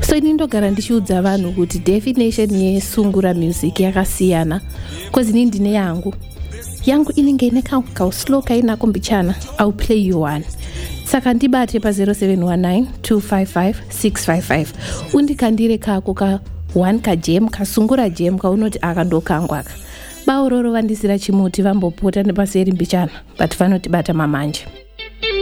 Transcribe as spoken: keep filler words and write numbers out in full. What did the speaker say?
So ini ndogara ndichiudza vanhu kuti definition yesungura music yakasiyana, because ini ndine yangu yangu inenge ine kauslow kainako mbichana. I'll play you one. Saka ndibate pa zero seven one nine two five five six five five undikandire kako ka one ka jam kasungura jam kaunoti akandokangwaka bauroro vandisira chimuti vambopota nepaseri mbichana but vanotibata mamanje.